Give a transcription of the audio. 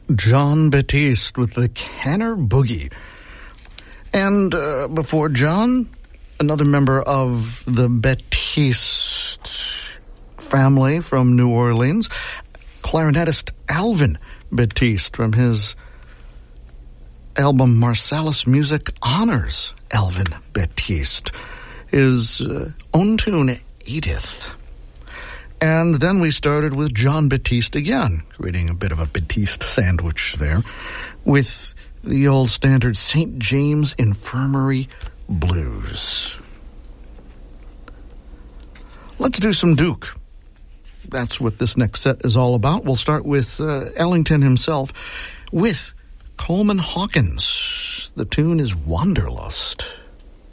Jon Batiste with the Canner Boogie. And before John, another member of the Batiste family from New Orleans, clarinetist Alvin Batiste from his album Marsalis Music Honors Alvin Batiste. His own tune, Edith. And then we started with Jon Batiste again, creating a bit of a Batiste sandwich there, with the old standard St. James Infirmary Blues. Let's do some Duke. That's what this next set is all about. We'll start with Ellington himself with Coleman Hawkins. The tune is Wanderlust.